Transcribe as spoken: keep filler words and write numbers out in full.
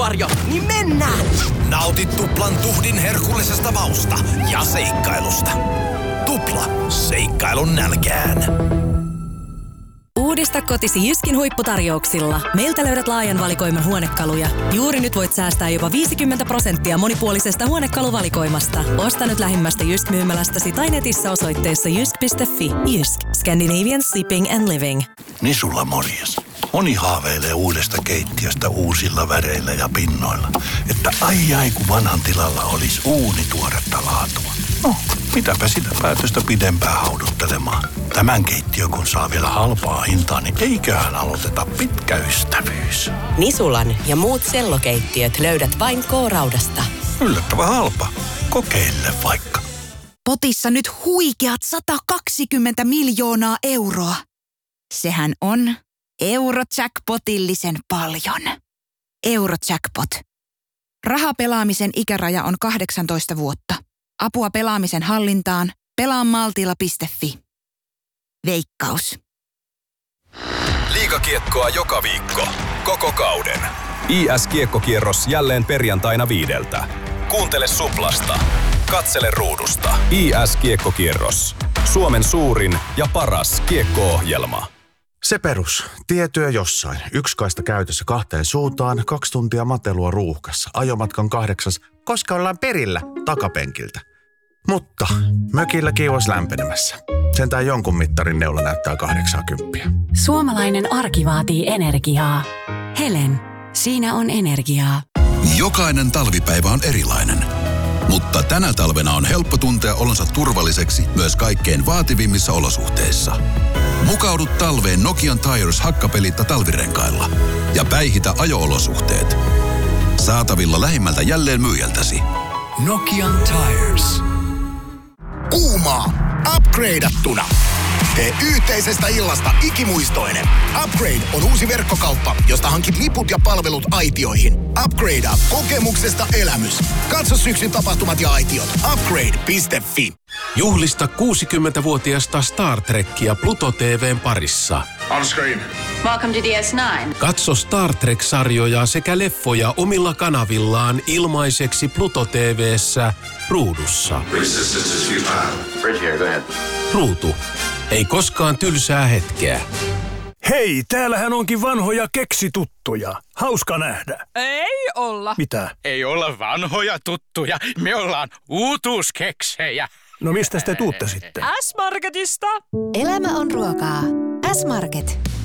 Varjo, niin mennään! Nauti tuplan tuhdin herkullisesta mausta ja seikkailusta. Tupla, seikkailun nälkään. Uudista kotisi Jyskin huipputarjouksilla. Meiltä löydät laajan valikoiman huonekaluja. Juuri nyt voit säästää jopa viisikymmentä prosenttia monipuolisesta huonekaluvalikoimasta. Osta nyt lähimmästä Jysk-myymälästäsi tai netissä osoitteessa jysk piste fi. Jysk. Scandinavian Sleeping and Living. Nisulla morjes. Moni haaveilee uudesta keittiöstä uusilla väreillä ja pinnoilla. Että ai ai kun vanhan tilalla olisi uuni tuoretta laatua. No, mitäpä sitä päätöstä pidempään hauduttelemaan. Tämän keittiö kun saa vielä halpaa hintaa, niin eiköhän aloiteta pitkä ystävyys. Nisulan ja muut sellokeittiöt löydät vain K-Raudasta. Yllättävän halpa. Kokeile vaikka. Potissa nyt huikeat sata kaksikymmentä miljoonaa euroa. Sehän on Eurojackpotillisen paljon. Eurojackpot. Rahapelaamisen ikäraja on kahdeksantoista vuotta. Apua pelaamisen hallintaan. pelaa maltilla piste fi. Veikkaus. Liigakiekkoa joka viikko. Koko kauden. I S-kiekkokierros jälleen perjantaina viideltä. Kuuntele Suplasta. Katsele ruudusta. I S-kiekkokierros. Suomen suurin ja paras kiekko-ohjelma. Se perus. Tietyö jossain. Yksi kaista käytössä kahteen suuntaan, kaksi tuntia matelua ruuhkassa. Ajomatkan kahdeksas, koska ollaan perillä takapenkiltä. Mutta mökillä kiivas lämpenemässä. Sentään jonkun mittarin neula näyttää kahdeksankymmentä. Suomalainen arki vaatii energiaa. Helen, siinä on energiaa. Jokainen talvipäivä on erilainen. Mutta tänä talvena on helppo tuntea olonsa turvalliseksi myös kaikkein vaativimmissa olosuhteissa. Mukaudu talveen Nokian Tires hakkapelitta talvirenkailla ja päihitä ajo-olosuhteet. Saatavilla lähimmältä jälleen myyjältäsi. Nokian Tires. Kuumaa, upgradeattuna. Tee yhteisestä illasta ikimuistoinen. Upgrade on uusi verkkokauppa, josta hankit liput ja palvelut aitioihin. Upgradea kokemuksesta elämys. Katso syksyn tapahtumat ja aitiot. Upgrade piste fi. Juhlista kuusikymmentävuotiasta Star Trekkia Pluto T V:n parissa. On screen. Welcome to D S nine. Katso Star Trek-sarjoja sekä leffoja omilla kanavillaan ilmaiseksi Pluto T V:ssä ruudussa. Bridge here, go ahead. Ruutu. Ei koskaan tylsää hetkeä. Hei, täällähän onkin vanhoja keksituttuja. Hauska nähdä. Ei olla. Mitä? Ei olla vanhoja tuttuja. Me ollaan uutuuskeksejä. No mistä te tuutte sitten? S-Marketista. Elämä on ruokaa. S-Market.